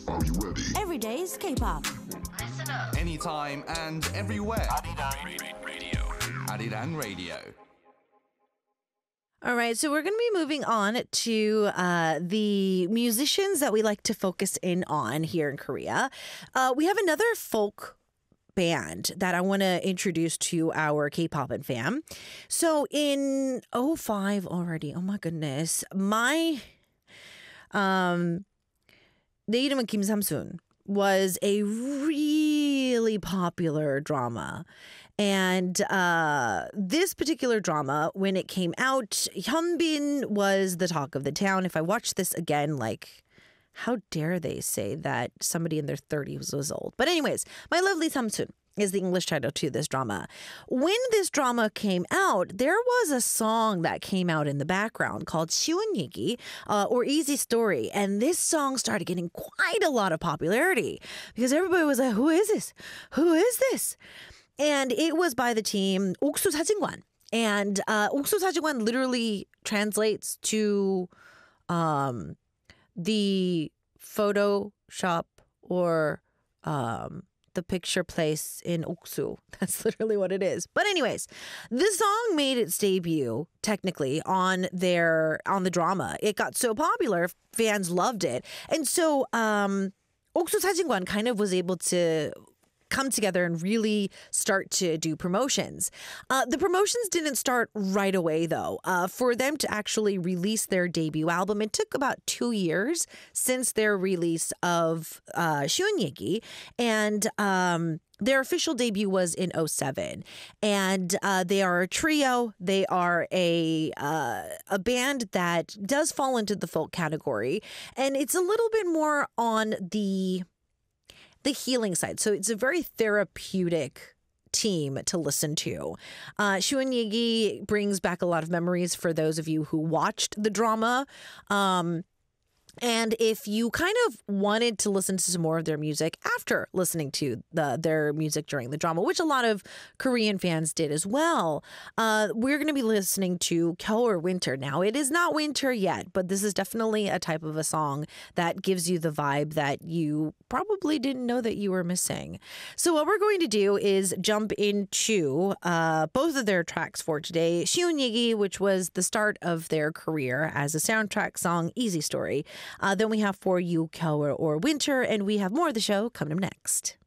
Are you ready? Every day's K-pop. Listen up. Anytime and everywhere. Radio. Arirang Radio. All right, so we're going to be moving on to the musicians that we like to focus in on here in Korea. We have another folk band that I want to introduce to our K-pop and fam. So in '05 already, oh my goodness, 내 이름은 김삼순 was a really popular drama. And this particular drama, when it came out, Hyunbin was the talk of the town. If I watch this again, like, how dare they say that somebody in their 30s was old? But anyways, My Lovely Samsun is the English title to this drama. When this drama came out, there was a song that came out in the background called 쉬운 얘기, or Easy Story. And this song started getting quite a lot of popularity because everybody was like, who is this? Who is this? And it was by the team 옥수 사진관. And 옥수 사진관 literally translates to the photo shop or the picture place in Oksu. That's literally what it is. But anyways, this song made its debut technically on the drama. It got so popular, fans loved it. And so Oksu 사진관 kind of was able to come together and really start to do promotions. The promotions didn't start right away, though. For them to actually release their debut album, it took about 2 years since their release of 쉬운 얘기. And their official debut was in '07. And they are a trio. They are a band that does fall into the folk category. And it's a little bit more on the healing side. So it's a very therapeutic team to listen to. 쉬운 얘기 brings back a lot of memories for those of you who watched the drama. And if you kind of wanted to listen to some more of their music after listening to their music during the drama, which a lot of Korean fans did as well, we're going to be listening to 겨울 or Winter. Now, it is not winter yet, but this is definitely a type of a song that gives you the vibe that you probably didn't know that you were missing. So what we're going to do is jump into both of their tracks for today. 쉬운 얘기, which was the start of their career as a soundtrack song, Easy Story. Then we have For You, 겨울 or Winter, and we have more of the show coming up next.